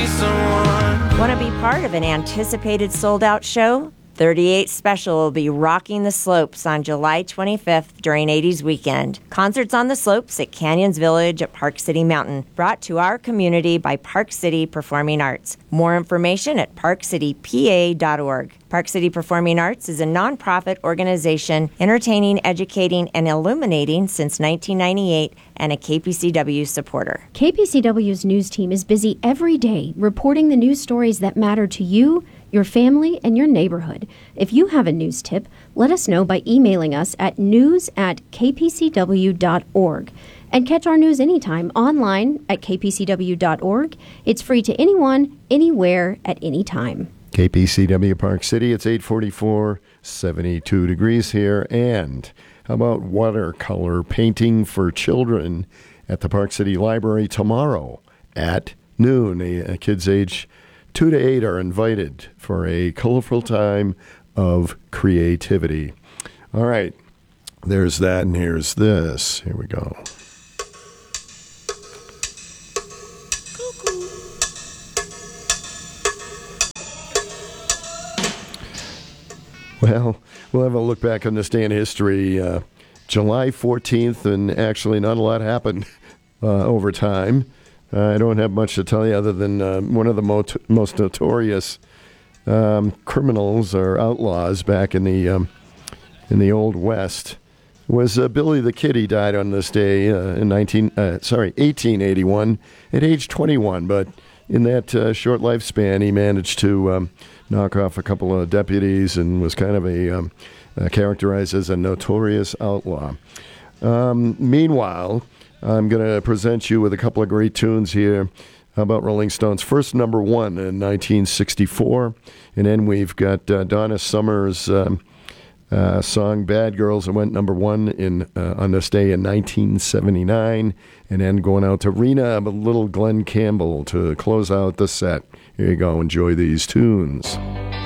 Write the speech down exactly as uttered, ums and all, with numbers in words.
someone. Want to be part of an anticipated sold-out show? thirty-eight Special will be rocking the slopes on July twenty-fifth during eighties Weekend. Concerts on the slopes at Canyons Village at Park City Mountain, brought to our community by Park City Performing Arts. More information at park city p a dot org. Park City Performing Arts is a nonprofit organization entertaining, educating, and illuminating since nineteen ninety-eight and a K P C W supporter. K P C W's news team is busy every day reporting the news stories that matter to you, your family, and your neighborhood. If you have a news tip, let us know by emailing us at news at k p c w dot org. And catch our news anytime online at k p c w dot org. It's free to anyone, anywhere, at any time. K P C W Park City, it's eight forty-four, seventy-two degrees here. And how about watercolor painting for children at the Park City Library tomorrow at noon? Uh, kids age two to eight are invited for a colorful time of creativity. All right, there's that, and here's this. Here we go. Well, we'll have a look back on this day in history. Uh, July fourteenth, and actually not a lot happened uh, over time. Uh, I don't have much to tell you other than uh, one of the mo- most notorious um, criminals or outlaws back in the um, in the Old West was uh, Billy the Kid. He died on this day uh, in nineteen uh, sorry eighteen eighty-one at age twenty-one. But in that uh, short lifespan, he managed to um, knock off a couple of deputies and was kind of a um, uh, characterized as a notorious outlaw. Um, meanwhile, I'm going to present you with a couple of great tunes here. How about Rolling Stones' first number one in nineteen sixty-four? And then we've got uh, Donna Summer's um, uh, song Bad Girls that went number one in uh, on this day in nineteen seventy-nine. And then going out to Rena, but little Glenn Campbell to close out the set. Here you go. Enjoy these tunes.